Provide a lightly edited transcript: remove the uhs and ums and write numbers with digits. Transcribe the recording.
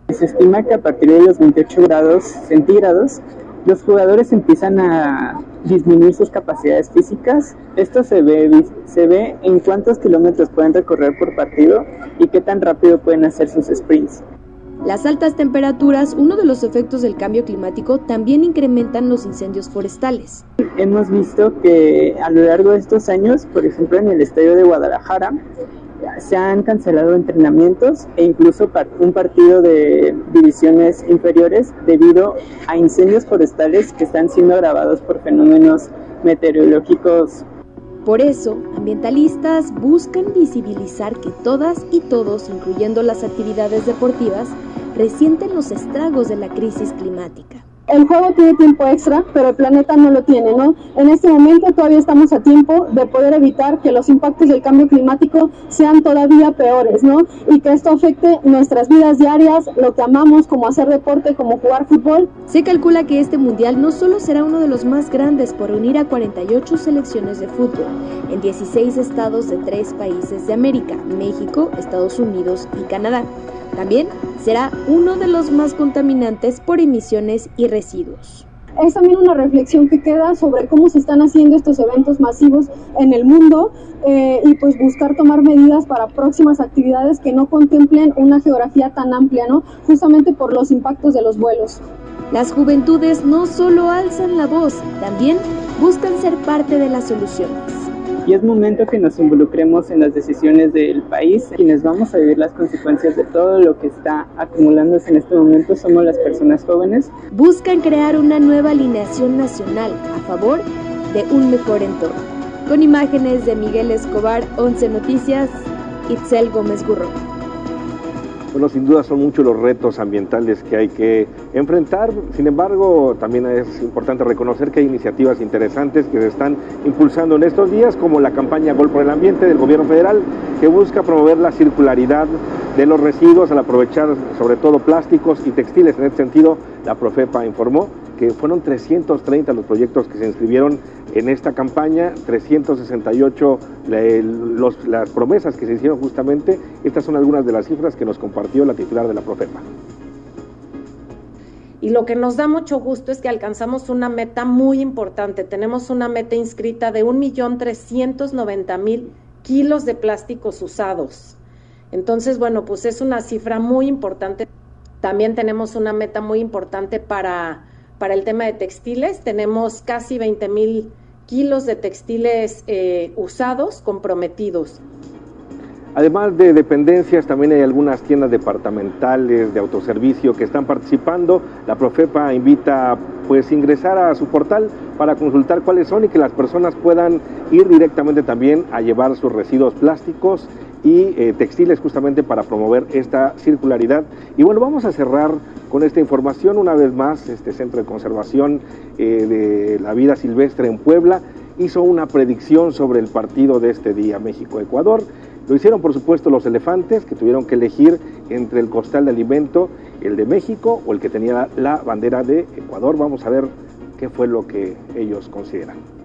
Se estima que a partir de los 28 grados centígrados, los jugadores empiezan a disminuir sus capacidades físicas. Esto se ve en cuántos kilómetros pueden recorrer por partido y qué tan rápido pueden hacer sus sprints. Las altas temperaturas, uno de los efectos del cambio climático, también incrementan los incendios forestales. Hemos visto que a lo largo de estos años, por ejemplo en el estadio de Guadalajara, se han cancelado entrenamientos e incluso un partido de divisiones inferiores debido a incendios forestales que están siendo agravados por fenómenos meteorológicos. Por eso, ambientalistas buscan visibilizar que todas y todos, incluyendo las actividades deportivas, resienten los estragos de la crisis climática. El juego tiene tiempo extra, pero el planeta no lo tiene, ¿no? En este momento todavía estamos a tiempo de poder evitar que los impactos del cambio climático sean todavía peores, ¿no? Y que esto afecte nuestras vidas diarias, lo que amamos, como hacer deporte, como jugar fútbol. Se calcula que este mundial no solo será uno de los más grandes por reunir a 48 selecciones de fútbol en 16 estados de 3 países de América, México, Estados Unidos y Canadá. También será uno de los más contaminantes por emisiones y residuos. Es también una reflexión que queda sobre cómo se están haciendo estos eventos masivos en el mundo y pues buscar tomar medidas para próximas actividades que no contemplen una geografía tan amplia, ¿no? Justamente por los impactos de los vuelos. Las juventudes no solo alzan la voz, también buscan ser parte de las soluciones. Y es momento que nos involucremos en las decisiones del país. Quienes vamos a vivir las consecuencias de todo lo que está acumulándose en este momento somos las personas jóvenes. Buscan crear una nueva alineación nacional a favor de un mejor entorno. Con imágenes de Miguel Escobar, 11 Noticias, Itzel Gómez Gurro. Bueno, sin duda son muchos los retos ambientales que hay que enfrentar. Sin embargo, también es importante reconocer que hay iniciativas interesantes que se están impulsando en estos días, como la campaña Gol por el Ambiente del Gobierno Federal, que busca promover la circularidad de los residuos al aprovechar sobre todo plásticos y textiles. En este sentido, la Profepa informó que fueron 330 los proyectos que se inscribieron en esta campaña, 368 las promesas que se hicieron justamente. Estas son algunas de las cifras que nos compartió la titular de la Profepa. Y lo que nos da mucho gusto es que alcanzamos una meta muy importante. Tenemos una meta inscrita de 1.390.000 kilos de plásticos usados. Entonces, bueno, pues es una cifra muy importante. También tenemos una meta muy importante para el tema de textiles. Tenemos casi 20.000 kilos de textiles usados comprometidos. Además de dependencias, también hay algunas tiendas departamentales de autoservicio que están participando. La Profepa invita pues ingresar a su portal para consultar cuáles son y que las personas puedan ir directamente también a llevar sus residuos plásticos y textiles justamente para promover esta circularidad. Y bueno, vamos a cerrar con esta información. Una vez más, este Centro de Conservación de la Vida Silvestre en Puebla hizo una predicción sobre el partido de este día, México-Ecuador. Lo hicieron, por supuesto, los elefantes, que tuvieron que elegir entre el costal de alimento, el de México o el que tenía la bandera de Ecuador. Vamos a ver qué fue lo que ellos consideran.